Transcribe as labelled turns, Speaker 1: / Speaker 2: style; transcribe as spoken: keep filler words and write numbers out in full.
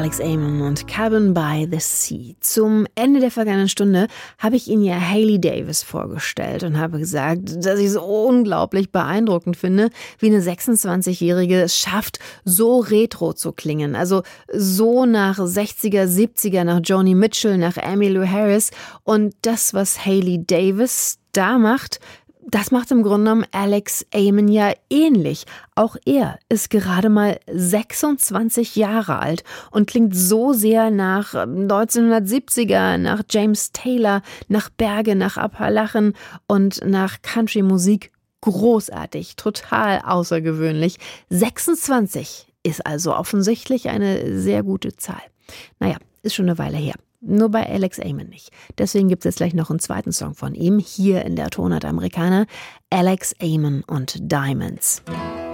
Speaker 1: Alex Amon und Cabin by the Sea. Zum Ende der vergangenen Stunde habe ich Ihnen ja Hailey Davis vorgestellt und habe gesagt, dass ich es unglaublich beeindruckend finde, wie eine sechsundzwanzigjährige es schafft, so retro zu klingen. Also so nach sechziger, siebziger, nach Joni Mitchell, nach Emmylou Harris. Und das, was Hailey Davis da macht, das macht im Grunde genommen Alex Amon ja ähnlich. Auch er ist gerade mal sechsundzwanzig Jahre alt und klingt so sehr nach neunzehnhundertsiebziger, nach James Taylor, nach Berge, nach Appalachen und nach Country-Musik. Großartig, total außergewöhnlich. sechsundzwanzig ist also offensichtlich eine sehr gute Zahl. Naja, ist schon eine Weile her. Nur bei Alex Amon nicht. Deswegen gibt es jetzt gleich noch einen zweiten Song von ihm, hier in der Tonart Amerikaner, Alex Amon und Diamonds.